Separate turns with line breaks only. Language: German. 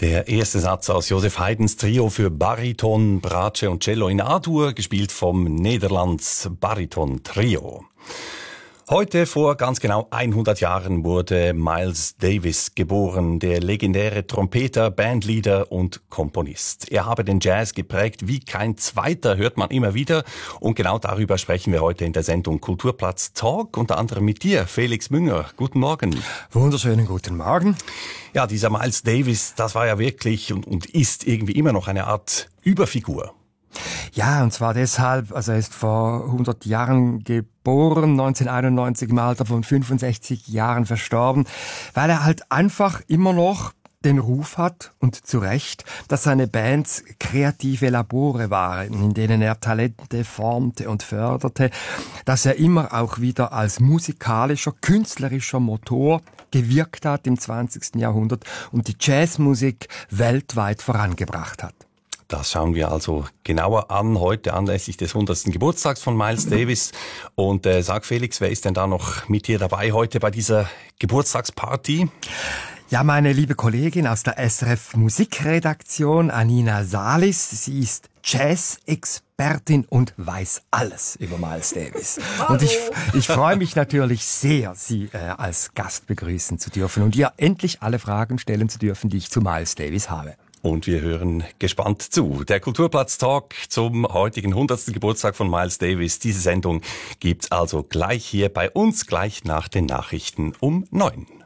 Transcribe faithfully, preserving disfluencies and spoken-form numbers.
Der erste Satz aus Joseph Haydns Trio für Bariton, Bratsche und Cello in A-Dur, gespielt vom Nederlands Bariton Trio. Heute vor ganz genau hundert Jahren wurde Miles Davis geboren, der legendäre Trompeter, Bandleader und Komponist. Er habe den Jazz geprägt wie kein zweiter, hört man immer wieder. Und genau darüber sprechen wir heute in der Sendung Kulturplatz Talk, unter anderem mit dir, Felix Münger. Guten Morgen.
Wunderschönen guten Morgen.
Ja, dieser Miles Davis, das war ja wirklich und, und ist irgendwie immer noch eine Art Überfigur.
Ja, und zwar deshalb, also er ist vor hundert Jahren geboren, neunzehnhunderteinundneunzig im Alter von fünfundsechzig Jahren verstorben, weil er halt einfach immer noch den Ruf hat, und zu Recht, dass seine Bands kreative Labore waren, in denen er Talente formte und förderte, dass er immer auch wieder als musikalischer, künstlerischer Motor gewirkt hat im zwanzigsten Jahrhundert und die Jazzmusik weltweit vorangebracht hat.
Das schauen wir also genauer an, heute anlässlich des hundertsten Geburtstags von Miles Davis. Und äh, sag Felix, wer ist denn da noch mit dir dabei heute bei dieser Geburtstagsparty?
Ja, meine liebe Kollegin aus der S R F Musikredaktion, Anina Salis. Sie ist Jazz-Expertin und weiß alles über Miles Davis. Und ich, ich freue mich natürlich sehr, Sie äh, als Gast begrüßen zu dürfen und ihr endlich alle Fragen stellen zu dürfen, die ich zu Miles Davis habe.
Und wir hören gespannt zu. Der Kulturplatz-Talk zum heutigen hundertsten Geburtstag von Miles Davis. Diese Sendung gibt's also gleich hier bei uns, gleich nach den Nachrichten um neun.